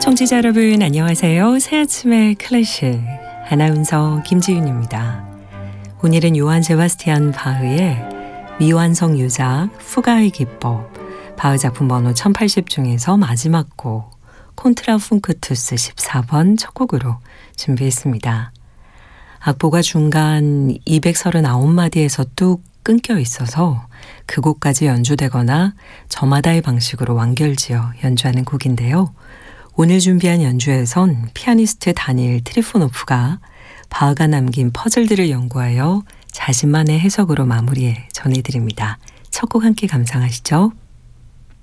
청취자 여러분 안녕하세요. 새아침의 클래식 아나운서 김지윤입니다. 오늘은 요한 세바스티안 바흐의 미완성 유작 후가의 기법 바흐 작품 번호 1080 중에서 마지막 곡 콘트라풍크투스 14번 첫 곡으로 준비했습니다. 악보가 중간 239마디에서 뚝 끊겨 있어서 그 곡까지 연주되거나 저마다의 방식으로 완결지어 연주하는 곡인데요. 오늘 준비한 연주에선 피아니스트 다니엘 트리포노프가 바흐가 남긴 퍼즐들을 연구하여 자신만의 해석으로 마무리해 전해드립니다. 첫 곡 함께 감상하시죠.